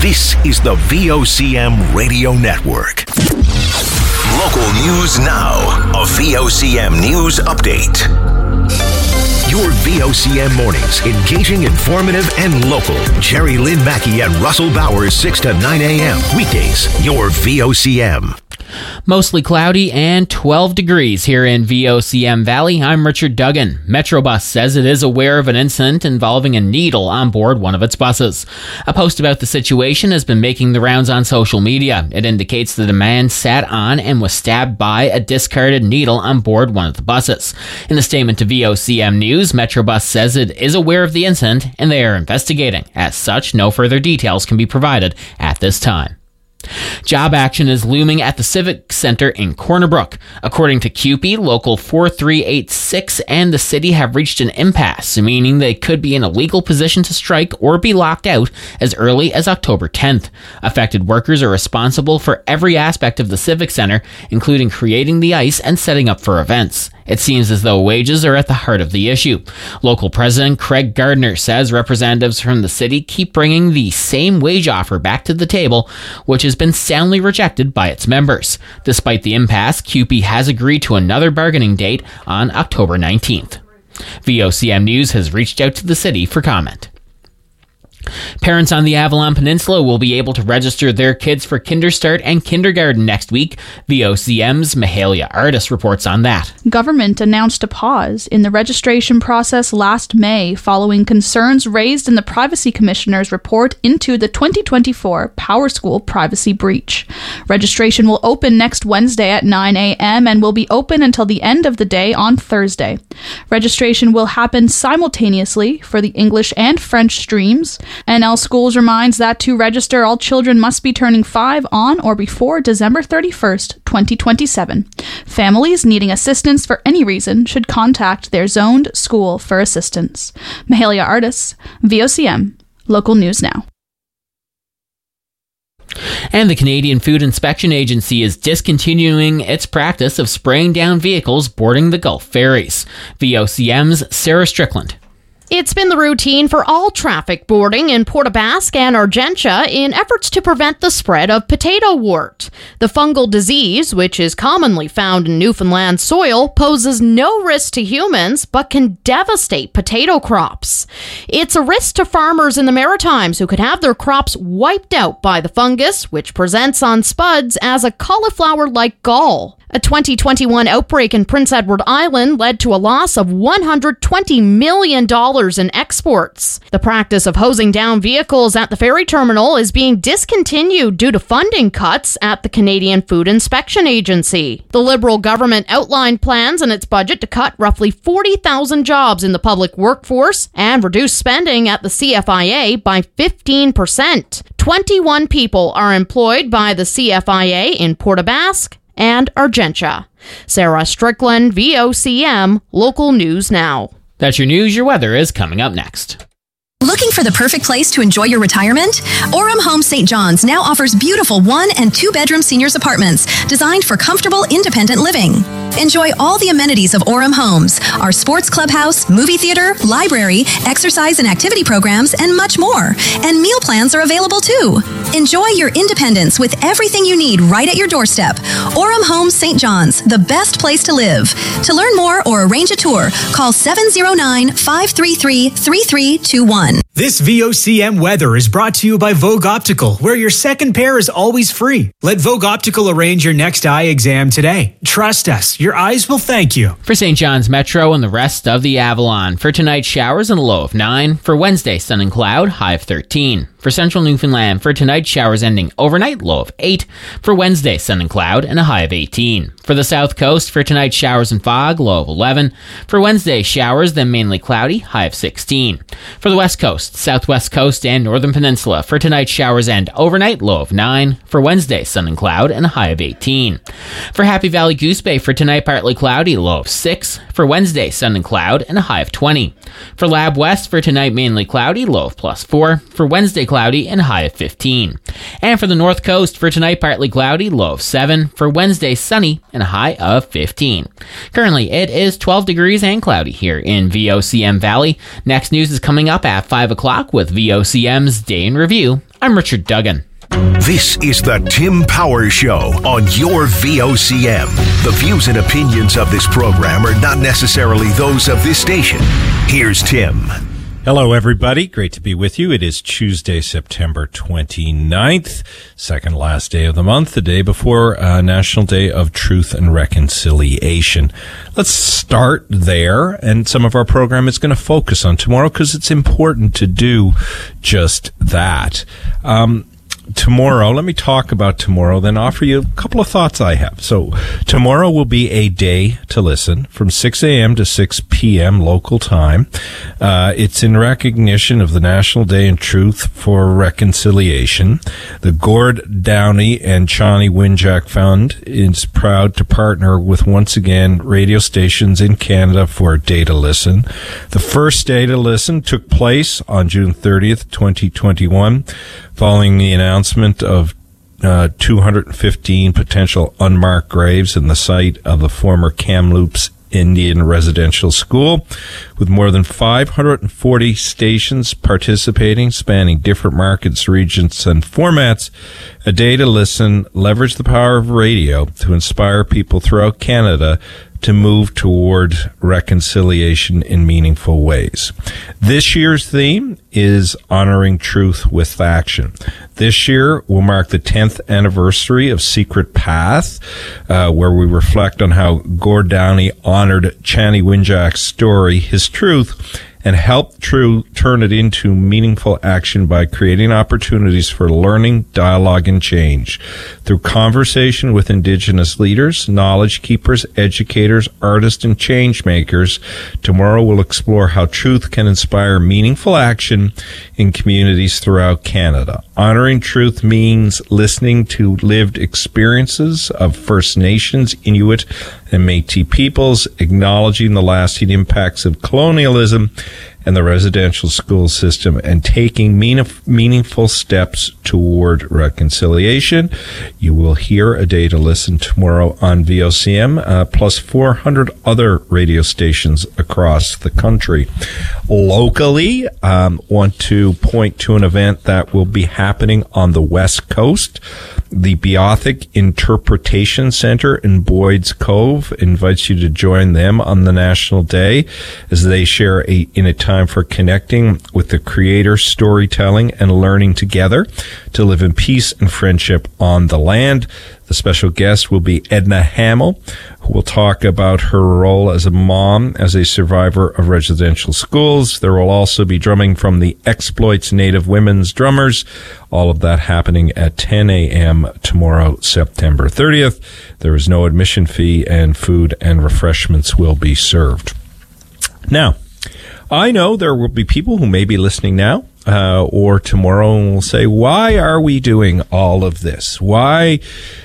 This is the VOCM Radio Network. Local news now. A VOCM news update. Your VOCM mornings, engaging, informative, and local. Jerry Lynn Mackey and Russell Bowers, 6 to 9 a.m. Weekdays, your VOCM. Mostly cloudy and 12 degrees here in VOCM Valley. I'm Richard Duggan. Metrobus says it is aware of an incident involving a needle on board one of its buses. A post about the situation has been making the rounds on social media. It indicates that a man sat on and was stabbed by a discarded needle on board one of the buses. In a statement to VOCM News, Metrobus says it is aware of the incident and they are investigating. As such, no further details can be provided at this time. Job action is looming at the Civic Center in Corner Brook. According to CUPE, Local 4386 and the city have reached an impasse, meaning they could be in a legal position to strike or be locked out as early as October 10th. Affected workers are responsible for every aspect of the Civic Center, including creating the ice and setting up for events. It seems as though wages are at the heart of the issue. Local President Craig Gardner says representatives from the city keep bringing the same wage offer back to the table, which has been soundly rejected by its members. Despite the impasse, CUPE has agreed to another bargaining date on October 19th. VOCM News has reached out to the city for comment. Parents on the Avalon Peninsula will be able to register their kids for Kinderstart and kindergarten next week. VOCM's Mahalia Artis reports on that. Government announced a pause in the registration process last May following concerns raised in the Privacy Commissioner's report into the 2024 Power School privacy breach. Registration will open next Wednesday at 9 a.m. and will be open until the end of the day on Thursday. Registration will happen simultaneously for the English and French streams. NL Schools reminds that to register, all children must be turning 5 on or before December 31st, 2027. Families needing assistance for any reason should contact their zoned school for assistance. Mahalia Artis, VOCM, Local News Now. And the Canadian Food Inspection Agency is discontinuing its practice of spraying down vehicles boarding the Gulf ferries. VOCM's Sarah Strickland. It's been the routine for all traffic boarding in Port aux Basques and Argentia in efforts to prevent the spread of potato wart. The fungal disease, which is commonly found in Newfoundland soil, poses no risk to humans but can devastate potato crops. It's a risk to farmers in the Maritimes who could have their crops wiped out by the fungus, which presents on spuds as a cauliflower-like gall. A 2021 outbreak in Prince Edward Island led to a loss of $120 million in exports. The practice of hosing down vehicles at the ferry terminal is being discontinued due to funding cuts at the Canadian Food Inspection Agency. The Liberal government outlined plans in its budget to cut roughly 40,000 jobs in the public workforce and reduce spending at the CFIA by 15%. 21 people are employed by the CFIA in Port aux Basques and Argentia. Sarah Strickland, VOCM, Local News Now. That's your news. Your weather is coming up next. Looking for the perfect place to enjoy your retirement? Orem Home St. John's now offers beautiful 1- and 2-bedroom seniors apartments designed for comfortable, independent living. Enjoy all the amenities of Orem Homes, our sports clubhouse, movie theater, library, exercise and activity programs, and much more. And meal plans are available too. Enjoy your independence with everything you need right at your doorstep. Orem Homes St. John's, the best place to live. To learn more or arrange a tour, call 709-533-3321. This VOCM weather is brought to you by Vogue Optical, where your second pair is always free. Let Vogue Optical arrange your next eye exam today. Trust us, your eyes will thank you. For St. John's Metro and the rest of the Avalon, for tonight, showers and a low of 9. For Wednesday, sun and cloud, high of 13. For Central Newfoundland, for tonight, showers ending overnight, low of 8. For Wednesday, sun and cloud, and a high of 18. For the South Coast, for tonight, showers and fog, low of 11. For Wednesday, showers, then mainly cloudy, high of 16. For the West Coast, Southwest Coast, and Northern Peninsula, for tonight, showers and overnight, low of 9. For Wednesday, sun and cloud, and a high of 18. For Happy Valley Goose Bay, for tonight, partly cloudy, low of 6. For Wednesday, sun and cloud, and a high of 20. For Lab West, for tonight, mainly cloudy, low of +4. For Wednesday, cloudy, and a high of 15. And for the North Coast, for tonight, partly cloudy, low of 7. For Wednesday, sunny, and a high of 15. Currently, it is 12 degrees and cloudy here in VOCM Valley. Next news is coming up at 5 o'clock with VOCM's Day in Review. I'm Richard Duggan. This is the Tim Power Show on your VOCM. The views and opinions of this program are not necessarily those of this station. Here's Tim. Hello, everybody. Great to be with you. It is Tuesday, September 29th, second last day of the month, the day before National Day of Truth and Reconciliation. Let's start there, and some of our program is going to focus on tomorrow because it's important to do just that. Tomorrow, let me talk about tomorrow, then offer you a couple of thoughts I have. So tomorrow will be a day to listen from 6 a.m. to 6 p.m. local time. It's in recognition of the National Day in Truth for Reconciliation. The Gord Downey and Chani Winjack Fund is proud to partner with, once again, radio stations in Canada for a day to listen. The first day to listen took place on June 30th, 2021, following the announcement of 215 potential unmarked graves in the site of the former Kamloops Indian Residential School, with more than 540 stations participating, spanning different markets, regions, and formats. A day to listen leveraged the power of radio to inspire people throughout Canada to move toward reconciliation in meaningful ways. This year's theme is honoring truth with action. This year will mark the 10th anniversary of Secret Path, where we reflect on how Gord Downey honored Chani Winjack's story, his truth, and helped turn it into meaningful action by creating opportunities for learning, dialogue, and change. Through conversation with Indigenous leaders, knowledge keepers, educators, artists, and change makers, tomorrow we'll explore how truth can inspire meaningful action in communities throughout Canada. Honoring truth means listening to lived experiences of First Nations, Inuit, and Métis peoples, acknowledging the lasting impacts of colonialism and the residential school system, and taking meaningful steps toward reconciliation. You will hear a day to listen tomorrow on VOCM, plus 400 other radio stations across the country. Locally, want to point to an event that will be happening on the West Coast. The Beothuk Interpretation Center in Boyd's Cove invites you to join them on the National Day as they share in a time for connecting with the Creator, storytelling, and learning together to live in peace and friendship on the land. The special guest will be Edna Hamill, who will talk about her role as a mom, as a survivor of residential schools. There will also be drumming from the Exploits Native Women's Drummers. All of that happening at 10 a.m. tomorrow, September 30th. There is no admission fee, and food and refreshments will be served. Now, I know there will be people who may be listening now or tomorrow and will say, why are we doing all of this? Why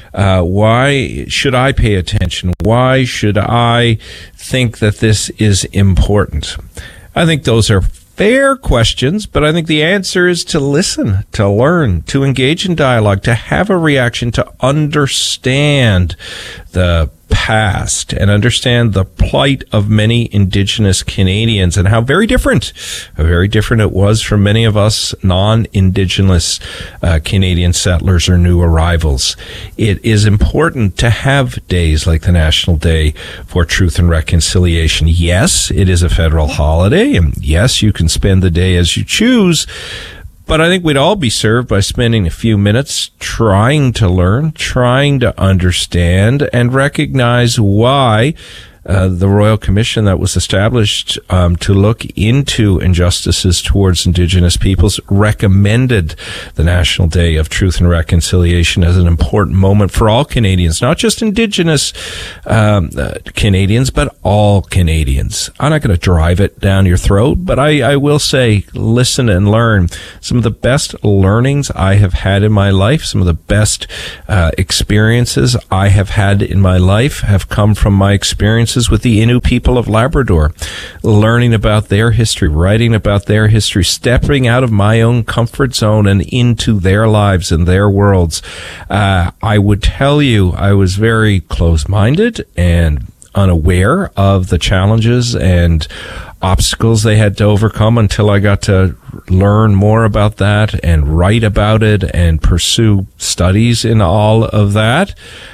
should I pay attention? Why should I think that this is important? I think those are fair questions, but I think the answer is to listen, to learn, to engage in dialogue, to have a reaction, to understand the past and understand the plight of many Indigenous Canadians and how very different it was for many of us non-Indigenous Canadian settlers or new arrivals. It is important to have days like the National Day for Truth and Reconciliation. Yes, it is a federal holiday, and yes, you can spend the day as you choose. But I think we'd all be served by spending a few minutes trying to learn, trying to understand, and recognize why the Royal Commission that was established to look into injustices towards Indigenous peoples recommended the National Day of Truth and Reconciliation as an important moment for all Canadians, not just Indigenous Canadians, but all Canadians. I'm not going to drive it down your throat, but I will say, listen and learn. Some of the best learnings I have had in my life, some of the best experiences I have had in my life have come from my experiences with the Innu people of Labrador, learning about their history, writing about their history, stepping out of my own comfort zone and into their lives and their worlds. I would tell you I was very close-minded and unaware of the challenges and obstacles they had to overcome until I got to learn more about that and write about it and pursue studies in all of that.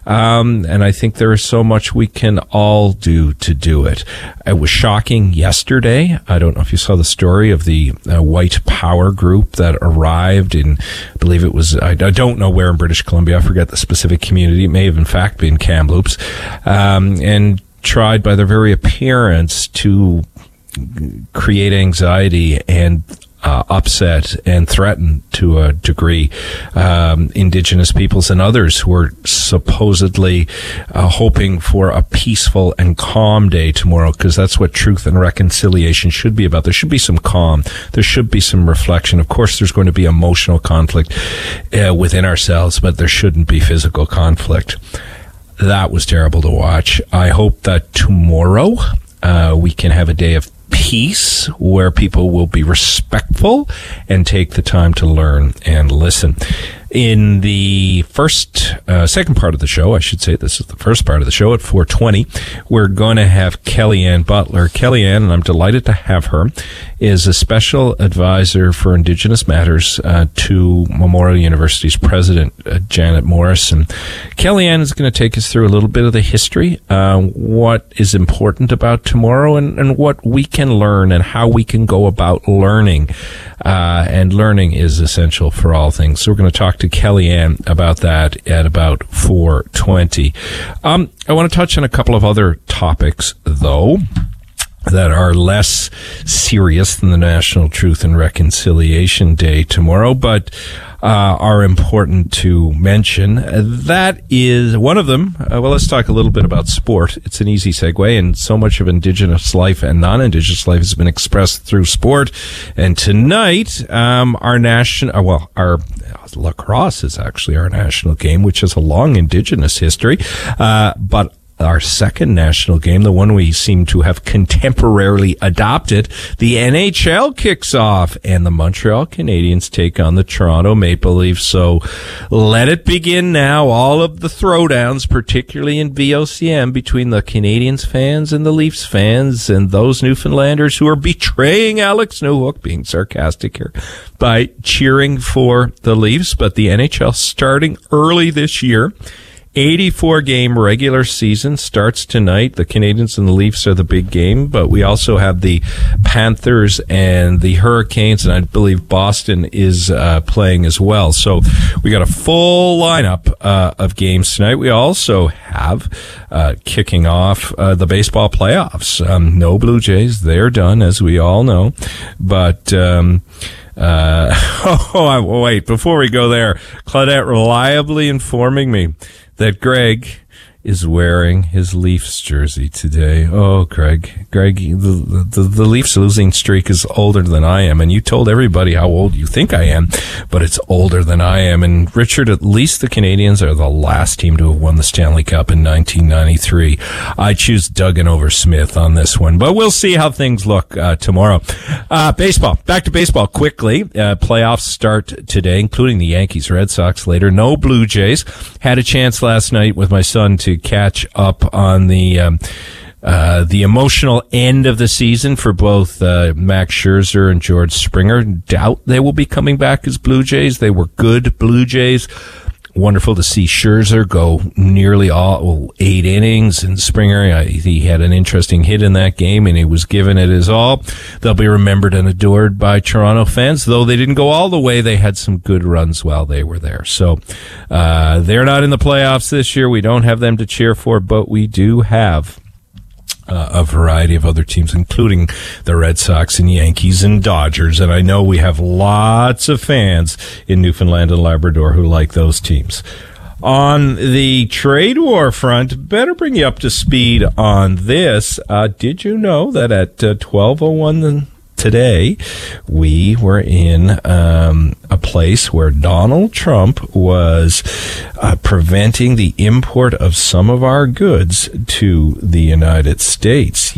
And I think there is so much we can all do to do it. It was shocking yesterday. I don't know if you saw the story of the white power group that arrived in, I believe it was, I don't know where in British Columbia. I forget the specific community. It may have in fact been Kamloops. And tried by their very appearance to create anxiety and upset and threaten to a degree Indigenous peoples and others who are supposedly hoping for a peaceful and calm day tomorrow, because that's what truth and reconciliation should be about. There should be some calm. There should be some reflection. Of course, there's going to be emotional conflict within ourselves, but there shouldn't be physical conflict. That was terrible to watch. I hope that tomorrow we can have a day of peace where people will be respectful and take the time to learn and listen. In the second part of the show, I should say, this is the first part of the show at 4:20, we're going to have Kellyanne Butler. Kellyanne, and I'm delighted to have her, is a special advisor for Indigenous Matters to Memorial University's president, Janet Morrison. Kellyanne is going to take us through a little bit of the history, what is important about tomorrow, and what we can learn and how we can go about learning. And learning is essential for all things. So we're going to talk to Kellyanne about that at about 4:20. I want to touch on a couple of other topics, though, that are less serious than the National Truth and Reconciliation Day tomorrow, but are important to mention. That is one of them. Well, let's talk a little bit about sport. It's an easy segue, and so much of Indigenous life and non-Indigenous life has been expressed through sport. And tonight, our lacrosse is actually our national game, which has a long Indigenous history, but our second national game, the one we seem to have contemporarily adopted, the NHL kicks off, and the Montreal Canadiens take on the Toronto Maple Leafs. So let it begin now. All of the throwdowns, particularly in VOCM, between the Canadiens fans and the Leafs fans, and those Newfoundlanders who are betraying Alex Newhook, being sarcastic here, by cheering for the Leafs. But the NHL starting early this year. 84-game regular season starts tonight. The Canadiens and the Leafs are the big game, but we also have the Panthers and the Hurricanes, and I believe Boston is playing as well. So we got a full lineup of games tonight. We also have kicking off the baseball playoffs. No Blue Jays. They're done, as we all know. But wait, before we go there, Claudette reliably informing me that Greg is wearing his Leafs jersey today. Oh, Greg, the Leafs losing streak is older than I am, and you told everybody how old you think I am, but it's older than I am. And Richard, at least the Canadiens are the last team to have won the Stanley Cup in 1993. I choose Duggan over Smith on this one, but we'll see how things look tomorrow. Baseball. Back to baseball quickly. Playoffs start today, including the Yankees, Red Sox later. No Blue Jays. Had a chance last night with my son to catch up on the emotional end of the season for both Max Scherzer and George Springer. Doubt they will be coming back as Blue Jays. They were good Blue Jays. Wonderful to see Scherzer go nearly all 8 innings, and Springer, he had an interesting hit in that game, and he was giving it his all. They'll be remembered and adored by Toronto fans, though they didn't go all the way. They had some good runs while they were there. So they're not in the playoffs this year. We don't have them to cheer for, but we do have a variety of other teams, including the Red Sox and Yankees and Dodgers. And I know we have lots of fans in Newfoundland and Labrador who like those teams. On the trade war front, better bring you up to speed on this. Did you know that at 12:01 today, we were in a place where Donald Trump was preventing the import of some of our goods to the United States?